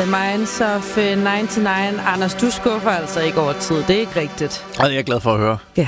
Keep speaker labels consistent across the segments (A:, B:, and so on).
A: The Minds of 99. Anders, du skuffer altså ikke over tid. Det er ikke rigtigt.
B: Det er jeg glad for at høre.
A: Ja.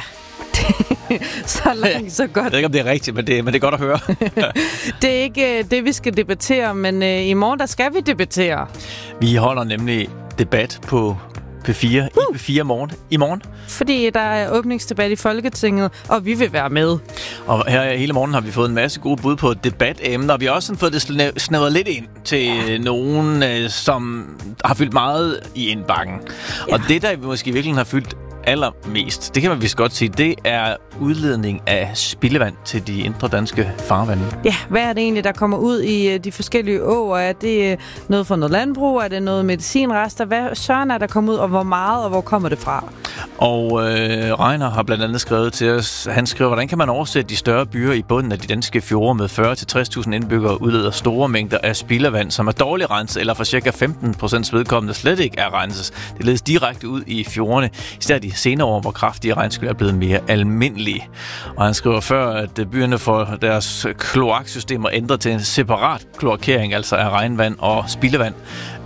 A: Så langt, så godt.
B: Jeg ved ikke, om det er rigtigt, men det er godt at høre.
A: Det er ikke det, vi skal debattere, men i morgen, der skal vi debattere.
B: Vi holder nemlig debat på P4 i P4 morgen. I morgen.
A: Fordi der er åbningsdebat i Folketinget, og vi vil være med.
B: Og her hele morgen har vi fået en masse gode bud på debatemner, og vi har også fået det snævret lidt ind til nogen, som har fyldt meget i indbakken. Ja. Og det, der vi måske virkelig har fyldt allermest, det kan man vist godt sige, det er udledning af spildevand til de indre danske farvande. Ja,
A: hvad er det egentlig, der kommer ud i de forskellige åer? Er det noget fra noget landbrug? Er det noget medicinrester? Hvad søren er der kommet ud, og hvor meget, og hvor kommer det fra?
B: Og Reiner har blandt andet skrevet til os, han skriver, hvordan kan man oversætte de større byer i bunden af de danske fjorde med 40-60.000 indbyggere udleder store mængder af spildevand, som er dårligt renset, eller for ca. 15% vedkommende slet ikke er renses. Det ledes direkte ud i fjordene, især de senere år, hvor kraftige regnskyl er blevet mere almindelige. Og han skriver før, at byerne får deres kloaksystemer ændret til en separat kloakering, altså af regnvand og spildevand,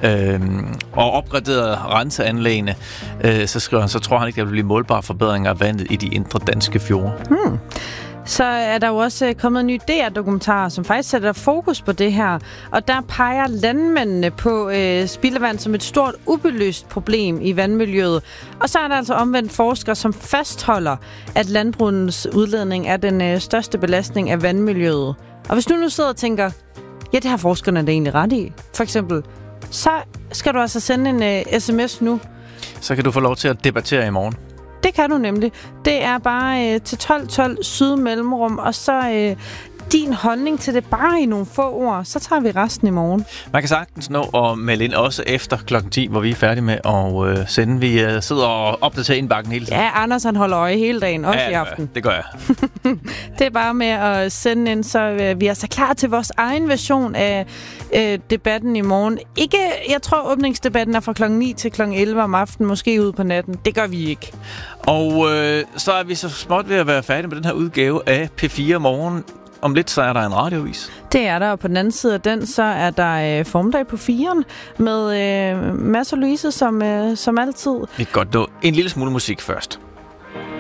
B: og opgraderet renseanlæggene, så skriver han, så tror han ikke, der vil blive målbare forbedringer af vandet i de indre danske fjorde.
A: Så er der jo også kommet en ny DR-dokumentar, som faktisk sætter fokus på det her. Og der peger landmændene på spildevand som et stort ubelyst problem i vandmiljøet. Og så er der altså omvendt forskere, som fastholder, at landbrugets udledning er den største belastning af vandmiljøet. Og hvis du nu sidder og tænker, ja, det har forskerne da egentlig ret i, for eksempel, så skal du altså sende en sms nu.
B: Så kan du få lov til at debattere i morgen.
A: Det kan du nemlig. Det er bare til 1212 syd mellemrum, og så din holdning til det bare i nogle få ord. Så tager vi resten i morgen.
B: Man kan sagtens nå at melde ind også efter klokken 10, hvor vi er færdige med at sende. Vi sidder og opdaterer indbakken hele tiden.
A: Ja, Anders han holder øje hele dagen, også i aften.
B: Det gør jeg.
A: Det er bare med at sende ind, så vi er så klar til vores egen version af debatten i morgen. Ikke, jeg tror åbningsdebatten er fra klokken 9 til klokken 11 om aftenen, måske ude på natten. Det gør vi ikke.
B: Og så er vi så småt ved at være færdige med den her udgave af P4 Morgen. Om lidt, så er der en radiovis.
A: Det er der, og på den anden side af den, så er der formiddag på 4'eren med Mads og Louise som altid.
B: Vi kan godt nå en lille smule musik først.